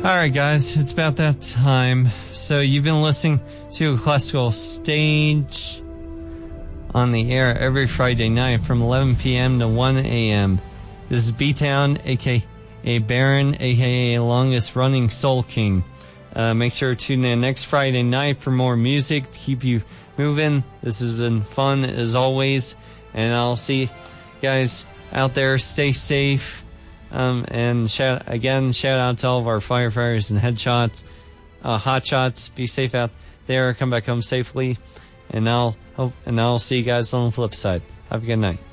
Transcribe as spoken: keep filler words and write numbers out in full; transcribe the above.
Alright guys, it's about that time. So you've been listening to Classical Stage on the air every Friday night from eleven p.m. to one a.m. This is B-Town, aka Baron, aka longest running Soul King. Uh, make sure to tune in next Friday night for more music to keep you moving. This has been fun as always, and I'll see you guys out there. Stay safe. Um, and shout, again, shout out to all of our firefighters and headshots, uh, hotshots. Be safe out there. Come back home safely. And I'll hope, and I'll see you guys on the flip side. Have a good night.